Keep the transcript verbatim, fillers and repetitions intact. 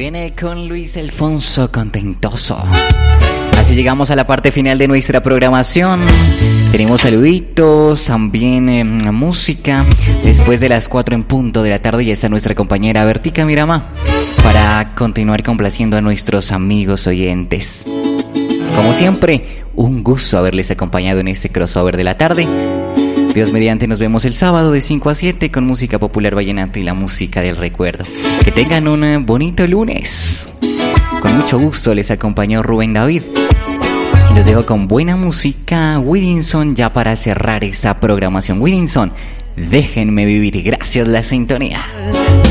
viene con Luis Alfonso Contentoso. Así llegamos a la parte final de nuestra programación. Tenemos saluditos, también eh, música. Después de las cuatro en punto de la tarde ya está nuestra compañera Bertica Miramá para continuar complaciendo a nuestros amigos oyentes. Como siempre, un gusto haberles acompañado en este crossover de la tarde. Dios mediante, nos vemos el sábado de cinco a siete con música popular vallenato y la música del recuerdo. Que tengan un bonito lunes. Con mucho gusto les acompañó Rubén David. Y los dejo con buena música, Willinson, ya para cerrar esta programación. Willinson, déjenme vivir. Gracias la sintonía.